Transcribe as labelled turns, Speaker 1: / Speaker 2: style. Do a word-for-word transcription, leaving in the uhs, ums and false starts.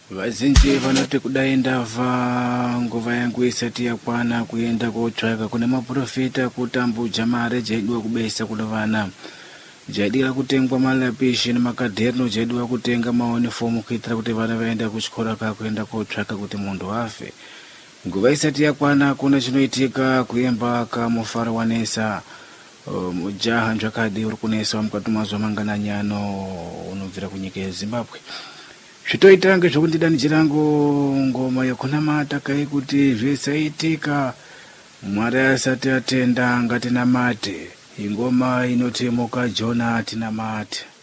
Speaker 1: Vazhinji vanoti kudai ndabva nguva yangu isati yakwana kuenda kotsvaka kune maprofita kutambudza mare dzaidiwa kubesa kune vana. Dzaidiwa kutengwa malapishi nemakadherino, dzaidiwa kutenga maunifomu kuitira kuti vana vaenda kuchikora kwakuenda kotsvaka kuti munhu afe. Nguva isati yakwana hakuna chinoitika, kuemba kamufaro wanesa. Mujaha nzvakadi uri kunesa mukati mazuva manganani ano unobvira kunyika yeZimbabwe. Zvitoita ngezvokuti dani rangu ngoma yokunamata kai kuti zvisaitika Mwari asati atenda ngatinamate. Ingoma inoti muka Jona tinamate.